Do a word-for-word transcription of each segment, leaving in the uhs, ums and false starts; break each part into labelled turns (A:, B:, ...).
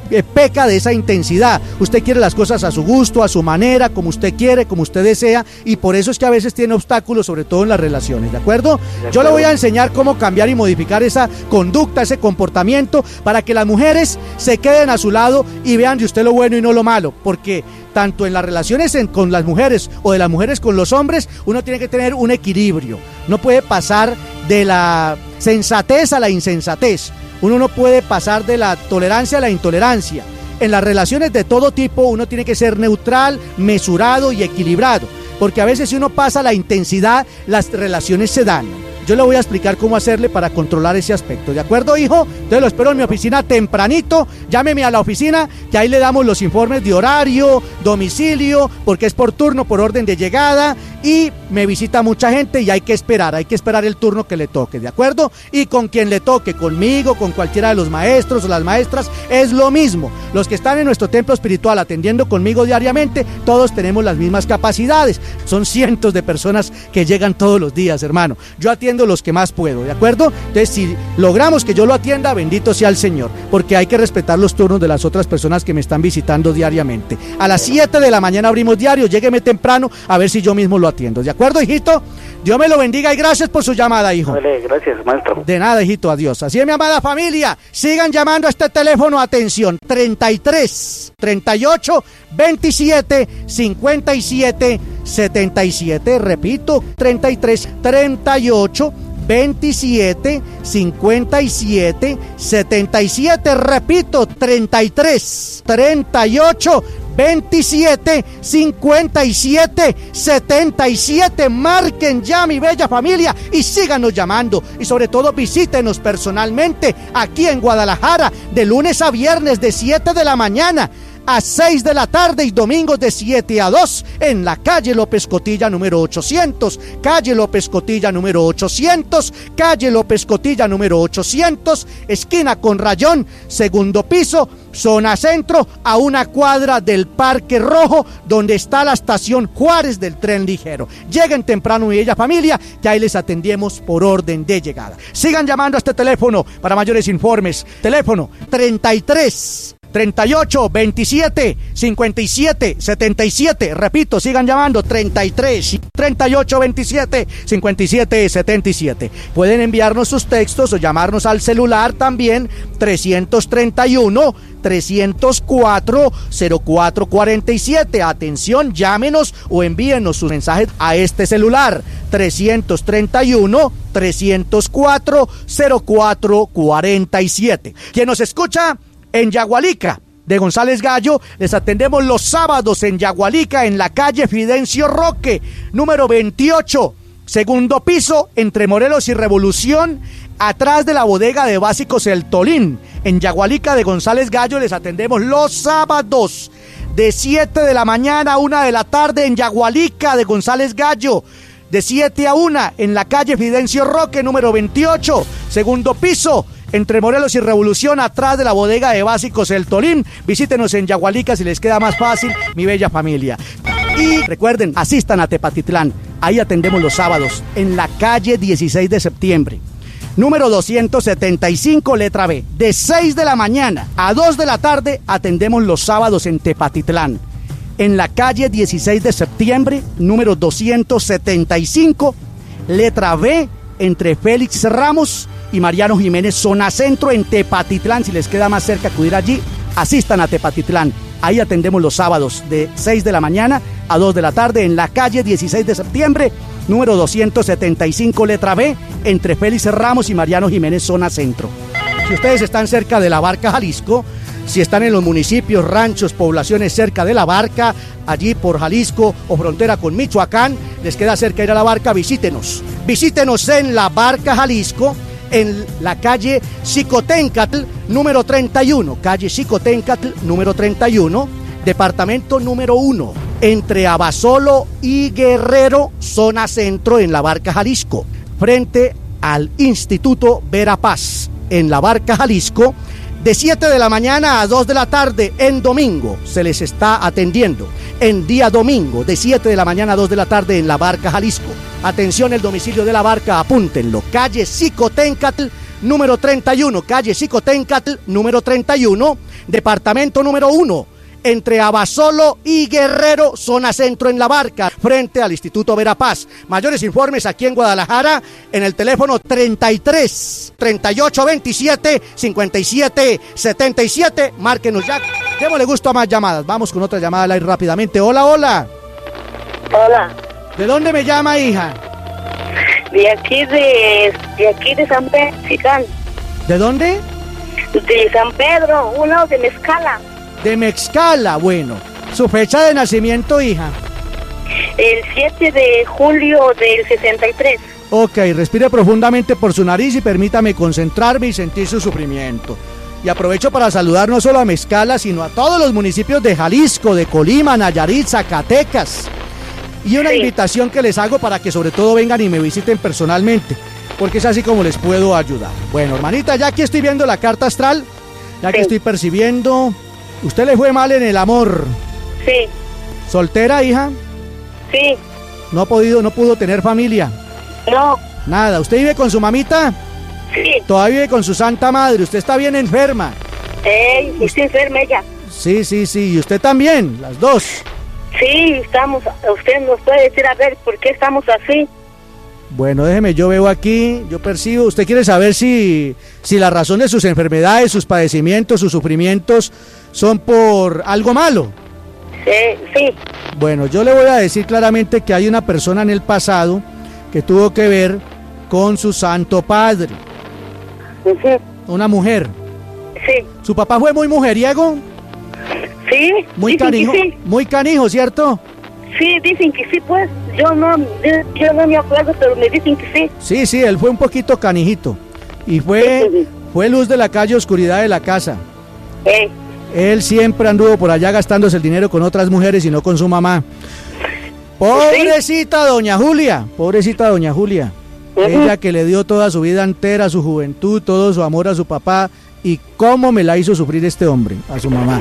A: eh, peca de esa intensidad. Usted quiere las cosas a su gusto, a su manera, como usted quiere, como usted desea, y por eso es que a veces tiene obstáculos, sobre todo en las relaciones, ¿de acuerdo? De acuerdo. Yo le voy a enseñar cómo cambiar y modificar esa conducta, ese comportamiento, para que las mujeres se queden a su lado y vean de usted lo bueno y no lo malo, porque tanto en las relaciones en, con las mujeres o de las mujeres con los hombres, uno tiene que tener un equilibrio. No puede pasar de la sensatez a la insensatez. Uno no puede pasar de la tolerancia a la intolerancia. En las relaciones de todo tipo uno tiene que ser neutral, mesurado y equilibrado, porque a veces si uno pasa la intensidad, las relaciones se dañan. Yo le voy a explicar cómo hacerle para controlar ese aspecto, ¿de acuerdo, hijo? Entonces lo espero en mi oficina tempranito, llámeme a la oficina, que ahí le damos los informes de horario, domicilio, porque es por turno, por orden de llegada, y me visita mucha gente y hay que esperar, hay que esperar el turno que le toque, ¿de acuerdo? Y con quien le toque, conmigo, con cualquiera de los maestros o las maestras, es lo mismo. Los que están en nuestro templo espiritual atendiendo conmigo diariamente, todos tenemos las mismas capacidades. Son cientos de personas que llegan todos los días, hermano. Yo atiendo los que más puedo, ¿de acuerdo? Entonces, si logramos que yo lo atienda, bendito sea el Señor, porque hay que respetar los turnos de las otras personas que me están visitando diariamente. A las siete de la mañana abrimos diario, llégueme temprano a ver si yo mismo lo atiendo, ¿de acuerdo, hijito? Dios me lo bendiga y gracias por su llamada, hijo.
B: Vale, gracias, maestro.
A: De nada, hijito, adiós. Así es, mi amada familia, sigan llamando a este teléfono, atención, treinta y tres, treinta y ocho, veintisiete, cincuenta y siete, setenta y siete, repito, treinta y tres, treinta y ocho, veintisiete, cincuenta y siete, setenta y siete, repito, treinta y tres, treinta y ocho, veintisiete, cincuenta y siete, setenta y siete. Marquen ya, mi bella familia, y síganos llamando, y sobre todo visítenos personalmente aquí en Guadalajara de lunes a viernes de siete de la mañana a seis de la tarde y domingos de siete a dos en la calle López Cotilla número ochocientos, calle López Cotilla número ochocientos, calle López Cotilla número ochocientos, esquina con Rayón, segundo piso, zona centro, a una cuadra del Parque Rojo, donde está la estación Juárez del tren ligero. Lleguen temprano, mi bella familia, que ahí les atendemos por orden de llegada. Sigan llamando a este teléfono para mayores informes. Teléfono treinta y tres, treinta y ocho, veintisiete, cincuenta y siete, setenta y siete. Repito, sigan llamando, treinta y tres, treinta y ocho, veintisiete, cincuenta y siete, setenta y siete. Pueden enviarnos sus textos o llamarnos al celular también, trescientos treinta y uno, trescientos cuatro, cero cuatro cuarenta y siete. Atención, llámenos o envíenos sus mensajes a este celular, trescientos treinta y uno, trescientos cuatro, cero cuatro cuarenta y siete. Quien nos escucha en Yagualica de González Gallo, les atendemos los sábados en Yagualica, en la calle Fidencio Roque, número veintiocho, segundo piso, entre Morelos y Revolución, atrás de la bodega de básicos El Tolín. En Yagualica de González Gallo les atendemos los sábados de siete de la mañana a una de la tarde en Yagualica de González Gallo. De siete a una en la calle Fidencio Roque, número veintiocho, segundo piso, entre Morelos y Revolución, atrás de la bodega de básicos El Tolín. Visítenos en Yagualica si les queda más fácil, mi bella familia. Y recuerden, asistan a Tepatitlán. Ahí atendemos los sábados, en la calle dieciséis de septiembre. Número doscientos setenta y cinco, letra B. De seis de la mañana a dos de la tarde atendemos los sábados en Tepatitlán. En la calle dieciséis de septiembre, número doscientos setenta y cinco, letra B, entre Félix Ramos y Mariano Jiménez, zona centro, en Tepatitlán. Si les queda más cerca acudir allí, asistan a Tepatitlán. Ahí atendemos los sábados de seis de la mañana a dos de la tarde en la calle dieciséis de septiembre, número doscientos setenta y cinco, letra B, entre Félix Ramos y Mariano Jiménez, zona centro. Si ustedes están cerca de La Barca, Jalisco, si están en los municipios, ranchos, poblaciones cerca de La Barca, allí por Jalisco o frontera con Michoacán, les queda cerca ir a La Barca, visítenos. Visítenos en La Barca, Jalisco, en la calle Xicoténcatl, número treinta y uno, calle Xicoténcatl, número treinta y uno, departamento número uno, entre Abasolo y Guerrero, zona centro, en La Barca, Jalisco, frente al Instituto Verapaz, en La Barca, Jalisco. De siete de la mañana a dos de la tarde en domingo se les está atendiendo. En día domingo, de siete de la mañana a dos de la tarde en La Barca, Jalisco. Atención, el domicilio de La Barca, apúntenlo. Calle Xicoténcatl, número treinta y uno, calle Xicoténcatl, número treinta y uno, departamento número uno, entre Abasolo y Guerrero, zona centro en La Barca, frente al Instituto Verapaz. Mayores informes aquí en Guadalajara, en el teléfono treinta y tres, treinta y ocho veintisiete, cincuenta y siete setenta y siete. Márquenos ya. Démosle gusto a más llamadas. Vamos con otra llamada al aire rápidamente. Hola, hola.
B: Hola.
A: ¿De dónde me llama, hija?
B: De aquí de, de aquí de San Pedro, Mexicano.
A: ¿De dónde?
B: De San Pedro, uno de Mezcala.
A: De Mexcala, bueno. ¿Su fecha de nacimiento, hija?
B: El siete de julio del sesenta y tres.
A: Ok, respire profundamente por su nariz y permítame concentrarme y sentir su sufrimiento. Y aprovecho para saludar no solo a Mezcala, sino a todos los municipios de Jalisco, de Colima, Nayarit, Zacatecas. Y una sí. invitación que les hago para que sobre todo vengan y me visiten personalmente, porque es así como les puedo ayudar. Bueno, hermanita, ya aquí estoy viendo la carta astral, ya que sí. estoy percibiendo... ¿Usted le fue mal en el amor?
B: Sí.
A: ¿Soltera, hija?
B: Sí.
A: ¿No ha podido, no pudo tener familia?
B: No.
A: Nada. ¿Usted vive con su mamita?
B: Sí.
A: ¿Todavía vive con su santa madre? ¿Usted está bien enferma?
B: Eh, estoy enferma ella.
A: Sí, sí, sí. ¿Y usted también? Las dos.
B: Sí, estamos... Usted nos puede decir a ver por qué estamos así.
A: Bueno, déjeme, yo veo aquí, yo percibo... ¿Usted quiere saber si, si la razón de sus enfermedades, sus padecimientos, sus sufrimientos... son por algo malo?
B: Sí, sí.
A: Bueno, yo le voy a decir claramente que hay una persona en el pasado que tuvo que ver con su santo padre.
B: Uh-huh.
A: Una mujer.
B: Sí.
A: ¿Su papá fue muy mujeriego?
B: Sí.
A: Muy canijo, sí. Muy canijo, ¿cierto?
B: Sí, dicen que sí, pues. Yo no, yo no me acuerdo, pero me dicen que sí.
A: Sí, sí, él fue un poquito canijito. Y fue, sí, sí. fue luz de la calle, oscuridad de la casa.
B: Eh.
A: Él siempre anduvo por allá gastándose el dinero con otras mujeres y no con su mamá. Pobrecita ¿Sí? doña Julia, pobrecita doña Julia. Uh-huh. Ella que le dio toda su vida entera, su juventud, todo su amor a su papá. Y cómo me la hizo sufrir este hombre, a su mamá.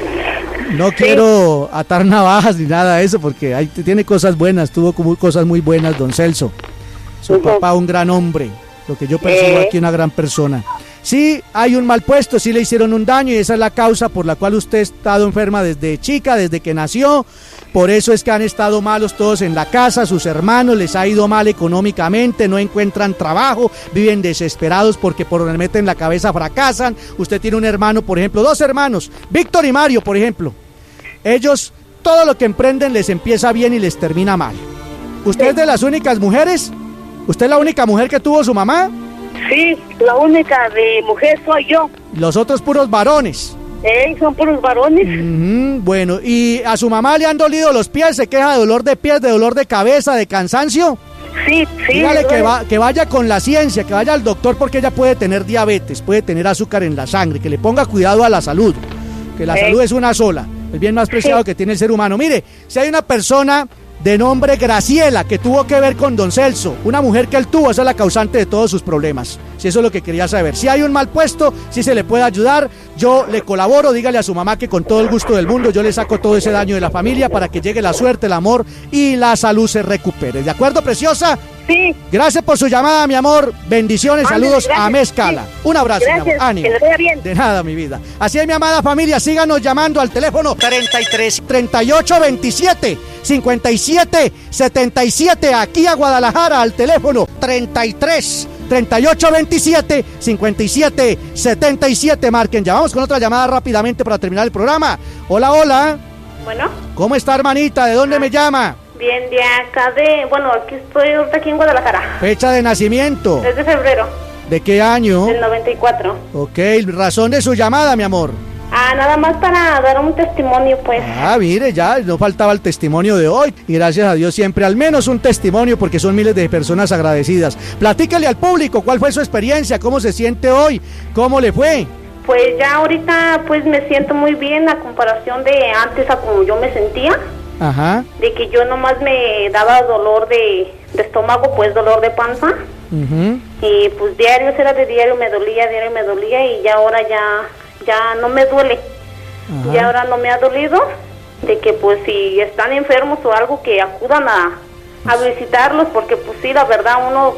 A: No ¿Sí? quiero atar navajas ni nada de eso, porque hay, tiene cosas buenas, tuvo como cosas muy buenas, don Celso. Su uh-huh. papá, un gran hombre, lo que yo percibo eh. aquí, una gran persona. Sí, hay un mal puesto, sí le hicieron un daño y esa es la causa por la cual usted ha estado enferma desde chica, desde que nació. Por eso es que han estado malos todos en la casa, sus hermanos, les ha ido mal económicamente, no encuentran trabajo, viven desesperados porque por donde meten la cabeza fracasan. Usted tiene un hermano, por ejemplo, dos hermanos, Víctor y Mario, por ejemplo. Ellos, todo lo que emprenden les empieza bien y les termina mal. ¿Usted es de las únicas mujeres? ¿Usted es la única mujer que tuvo su mamá?
B: Sí, la única de mujer soy yo.
A: Los otros puros varones.
B: Eh, son puros varones.
A: Mm-hmm, bueno, ¿y a su mamá le han dolido los pies? ¿Se queja de dolor de pies, de dolor de cabeza, de cansancio?
B: Sí, sí.
A: Dígale que, va, que vaya con la ciencia, que vaya al doctor porque ella puede tener diabetes, puede tener azúcar en la sangre, que le ponga cuidado a la salud, que la eh. salud es una sola, el bien más preciado sí. que tiene el ser humano. Mire, si hay una persona de nombre Graciela, que tuvo que ver con don Celso, una mujer que él tuvo, esa es la causante de todos sus problemas. Si eso es lo que quería saber. Si hay un mal puesto, si se le puede ayudar, yo le colaboro, dígale a su mamá que con todo el gusto del mundo yo le saco todo ese daño de la familia para que llegue la suerte, el amor y la salud se recupere. ¿De acuerdo, preciosa?
B: Sí.
A: Gracias por su llamada, mi amor. Bendiciones, Ándale, saludos gracias, a Mezcala. Sí. Un abrazo,
B: gracias,
A: mi amor. Ánimo.
B: Que le vaya bien.
A: De nada, mi vida. Así es, mi amada familia. Síganos llamando al teléfono treinta y tres, treinta y ocho veintisiete, cincuenta y siete setenta y siete. Aquí a Guadalajara al teléfono treinta y tres, treinta y ocho veintisiete, cincuenta y siete setenta y siete. Marquen. Ya vamos con otra llamada rápidamente para terminar el programa. Hola, hola.
C: Bueno.
A: ¿Cómo está, hermanita? ¿De dónde ah. me llama?
C: Bien, de acá de... Bueno, aquí estoy ahorita aquí en Guadalajara.
A: ¿Fecha de nacimiento?
C: Desde febrero.
A: ¿De qué año?
C: Del noventa y cuatro.
A: Ok, razón de su llamada, mi amor.
C: Ah, nada más para dar un testimonio, pues.
A: Ah, mire, ya no faltaba el testimonio de hoy. Y gracias a Dios siempre al menos un testimonio, porque son miles de personas agradecidas. Platícale al público cuál fue su experiencia, cómo se siente hoy, cómo le fue.
C: Pues ya ahorita pues me siento muy bien a comparación de antes a como yo me sentía.
A: Ajá.
C: De que yo nomás me daba dolor de, de estómago, pues dolor de panza.
A: Uh-huh.
C: Y pues diario, era de diario, me dolía, diario me dolía y ya ahora ya, ya no me duele. Ajá. Ya ahora no me ha dolido. De que pues si están enfermos o algo que acudan a, a visitarlos, porque pues sí, la verdad uno pues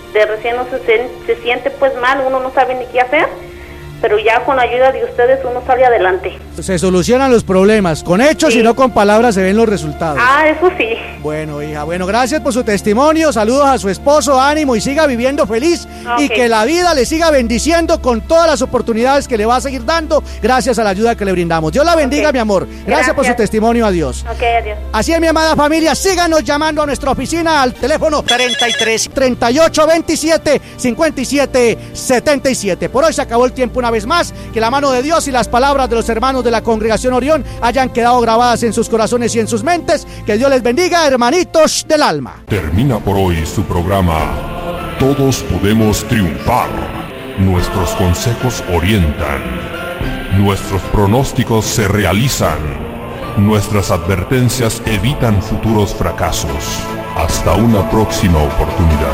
C: de recién uno se, se siente pues mal, uno no sabe ni qué hacer, pero ya con la ayuda de ustedes uno sale adelante.
A: Se solucionan los problemas, con hechos
C: Sí.
A: y no con palabras se ven los resultados.
C: Ah, eso sí.
A: Bueno, hija, bueno, gracias por su testimonio, saludos a su esposo, ánimo y siga viviendo feliz y
C: Ok.
A: que la vida le siga bendiciendo con todas las oportunidades que le va a seguir dando gracias a la ayuda que le brindamos. Dios la bendiga,
C: Ok.
A: mi amor. Gracias, por su
C: Gracias.
A: testimonio, adiós.
C: Ok, adiós.
A: Así es, mi amada familia, síganos llamando a nuestra oficina al teléfono treinta y tres, treinta y ocho, veintisiete, cincuenta y siete, setenta y siete. Por hoy se acabó el tiempo una vez más, que la mano de Dios y las palabras de los hermanos de la congregación Orión hayan quedado grabadas en sus corazones y en sus mentes. Que Dios les bendiga, hermanitos del alma.
D: Termina por hoy su programa Todos podemos triunfar. Nuestros consejos orientan. Nuestros pronósticos se realizan. Nuestras advertencias evitan futuros fracasos. Hasta una próxima oportunidad.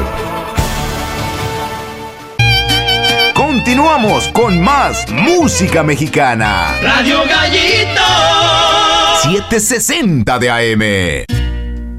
E: Continuamos con más música mexicana.
F: Radio Gallito.
E: setecientos sesenta de A M.